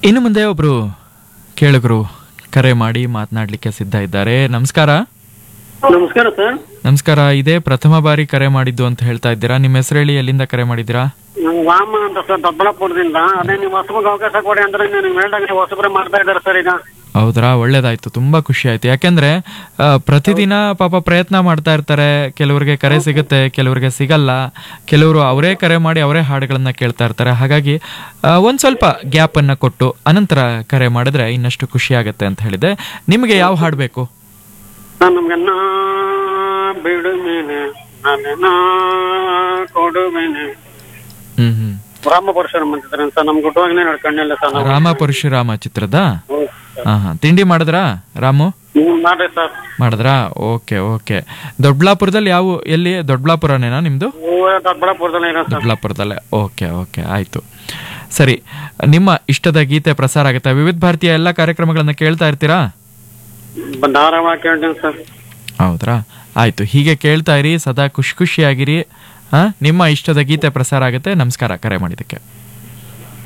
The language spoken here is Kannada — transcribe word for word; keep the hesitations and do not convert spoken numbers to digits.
ಇನ್ನು ಮುಂದೆ ಒಬ್ರು ಕೇಳುಗರು ಕರೆ ಮಾಡಿ ಮಾತನಾಡ್ಲಿಕ್ಕೆ ಸಿದ್ಧ ಇದ್ದಾರೆ. ನಮಸ್ಕಾರ. ನಮಸ್ಕಾರ ಸರ್. ನಮಸ್ಕಾರ. ಇದೇ ಪ್ರಥಮ ಬಾರಿ ಕರೆ ಮಾಡಿದ್ದು ಅಂತ ಹೇಳ್ತಾ ಇದ್ದೀರಾ. ನಿಮ್ಮ ಹೆಸರು ಹೇಳಿ, ಎಲ್ಲಿಂದ ಕರೆ ಮಾಡಿದ್ದೀರಾ? ನಾನು ರಾಮ ಅಂತ ಸರ್, ದೊಡ್ಡಬಳ್ಳಾಪುರದಿಂದ. ಅದೇ ನೀವು ಹೊಸಬ್ರಿಗೆ ಅವಕಾಶ ಕೊಡಿ ಅಂದ್ರೆ ನೀವು ಹೇಳ್ದಾಗ ನೀವು ಹೊಸಬ್ರೆ ಮಾಡ್ತಾ ಇದ್ದಾರೆ ಸರ್ ಈಗ. ಹೌದ್ರಾ? ಒಳ್ಳೇದಾಯ್ತು, ತುಂಬಾ ಖುಷಿ ಆಯ್ತು. ಯಾಕೆಂದ್ರೆ ಆ, ಪ್ರತಿದಿನ ಪಾಪ ಪ್ರಯತ್ನ ಮಾಡ್ತಾ ಇರ್ತಾರೆ. ಕೆಲವರಿಗೆ ಕರೆ ಸಿಗುತ್ತೆ, ಕೆಲವರಿಗೆ ಸಿಗಲ್ಲ. ಕೆಲವರು ಅವರೇ ಕರೆ ಮಾಡಿ ಅವರೇ ಹಾಡುಗಳನ್ನ ಕೇಳ್ತಾ ಇರ್ತಾರೆ. ಹಾಗಾಗಿ ಆ, ಒಂದ್ ಸ್ವಲ್ಪ ಗ್ಯಾಪ್ ಅನ್ನ ಕೊಟ್ಟು ಅನಂತರ ಕರೆ ಮಾಡಿದ್ರೆ ಇನ್ನಷ್ಟು ಖುಷಿ ಆಗತ್ತೆ ಅಂತ ಹೇಳಿದೆ. ನಿಮಗೆ ಯಾವ ಹಾಡು ಬೇಕು? ಸರ್ ನಮ್ಗೆ ನಾ ಬಿಡುಮೇನೆ ನನ್ನ ಕೊಡುಮೇನೆ ಹ್ಮ್ ಹ್ಮ್ ರಾಮ ಪರಶುರಾಮ ಅಂತಿದ್ರೆ ಸರ್. ನಮ್ಗೆ ಹುಟ್ಟುವಾಗಲೇ ನಡ್ಕೊಂಡಿಲ್ಲ ಸರ್ ನಾವು. ರಾಮ ಪರಶುರಾಮ ಚಿತ್ರದ. ಹೌದು ಸರ್. ಹಾ ಹಾ ತಿಂಡಿ ಮಾಡಿದ್ರಾ ರಾಮು? ನೀವು ಮಾಡ್ರಿ ಸರ್. ಮಾಡಿದ್ರಾ? Okay okay. ದೊಡ್ಡಬಳ್ಳಾಪುರದಲ್ಲಿ ಯಾವ, ಎಲ್ಲಿ? ದೊಡ್ಡಬಳ್ಳಾಪುರನೇನಾ ನಿಮ್ದು? ಊರ ದೊಡ್ಡಬಳ್ಳಾಪುರದಲ್ಲೇ ಇರೋ ಸರ್. ದೊಡ್ಡಬಳ್ಳಾಪುರದಲ್ಲೇ. ಓಕೆ ಓಕೆ, ಆಯ್ತು. ಸರಿ, ನಿಮ್ಮ ಇಷ್ಟದ ಗೀತೆ ಪ್ರಸಾರ ಆಗುತ್ತೆ. ವಿವಿಧ ಭಾರತೀಯ ಎಲ್ಲ ಕಾರ್ಯಕ್ರಮಗಳನ್ನ ಕೇಳ್ತಾ ಇರ್ತೀರಾ? ಧಾರಾವಾಹಿ ಕೇಳ್ತೀನಿ ಸರ್. ಹೌದ್ರಾ? ಆಯ್ತು, ಹೀಗೆ ಕೇಳ್ತಾ ಇರಿ, ಸದಾ ಖುಷಿ ಖುಷಿಯಾಗಿರಿ. ಹಾ, ನಿಮ್ಮ ಇಷ್ಟದ ಗೀತೆ ಪ್ರಸಾರ ಆಗುತ್ತೆ. ನಮಸ್ಕಾರ ಕರೆ ಮಾಡಿದ್ದಕ್ಕೆ.